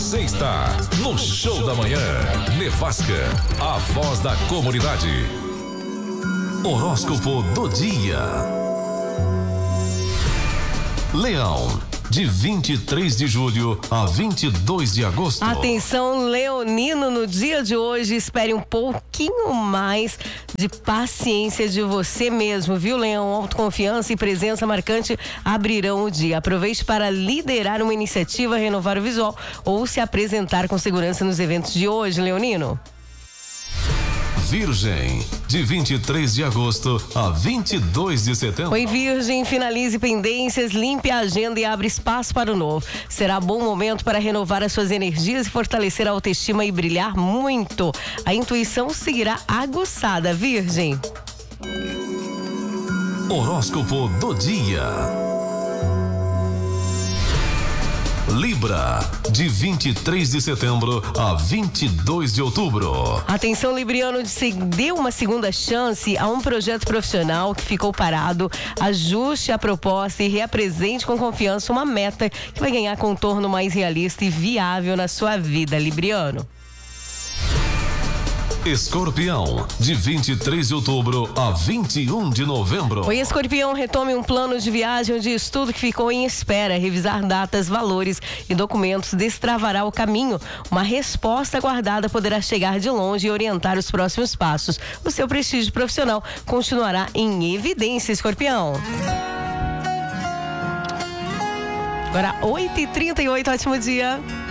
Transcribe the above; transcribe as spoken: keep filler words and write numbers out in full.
Você está no Show da Manhã. Nevasca, a voz da comunidade. Horóscopo do dia. Leão, de vinte e três de julho a vinte e dois de agosto. Atenção, leonino, no dia de hoje, espere um pouquinho mais de paciência de você mesmo, viu, Leão? Autoconfiança e presença marcante abrirão o dia. Aproveite para liderar uma iniciativa, renovar o visual ou se apresentar com segurança nos eventos de hoje, leonino. Virgem, de vinte e três de agosto a vinte e dois de setembro. Oi, Virgem, finalize pendências, limpe a agenda e abre espaço para o novo. Será bom momento para renovar as suas energias e fortalecer a autoestima e brilhar muito. A intuição seguirá aguçada, Virgem. Horóscopo do dia. Libra, de vinte e três de setembro a vinte e dois de outubro. Atenção, libriano, se dê uma segunda chance a um projeto profissional que ficou parado. Ajuste a proposta e reapresente com confiança uma meta que vai ganhar contorno mais realista e viável na sua vida, libriano. Escorpião, de vinte e três de outubro a vinte e um de novembro. Oi, Escorpião, retome um plano de viagem ou de estudo que ficou em espera. Revisar datas, valores e documentos destravará o caminho. Uma resposta aguardada poderá chegar de longe e orientar os próximos passos. O seu prestígio profissional continuará em evidência, Escorpião. Agora, oito e trinta e oito, ótimo dia.